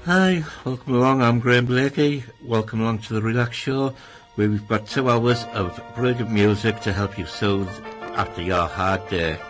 Hi, welcome along. I'm Graham Blakey. Welcome along to the Relax Show, where we've got 2 hours of brilliant music to help you soothe after your hard day.